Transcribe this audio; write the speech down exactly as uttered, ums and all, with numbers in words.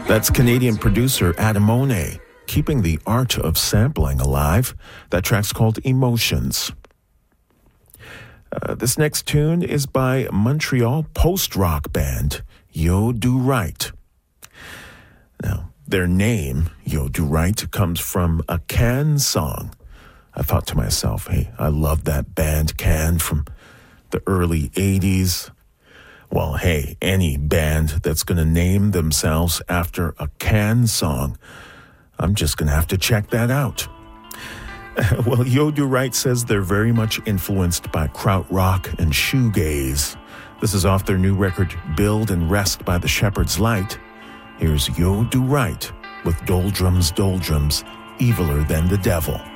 That's Canadian producer Adam Monet, keeping the art of sampling alive. That track's called Emotions. Uh, this next tune is by Montreal post-rock band Yo Do Right. Now, their name, Yo Do Right, comes from a Can song. I thought to myself, hey, I love that band Can from the early eighties. Well, hey, any band that's going to name themselves after a Can song, I'm just going to have to check that out. Well, Yo Do Right says they're very much influenced by krautrock and shoegaze. This is off their new record, Build and Rest by the Shepherd's Light. Here's Yo Do Right with Doldrums, Doldrums, Eviler Than the Devil.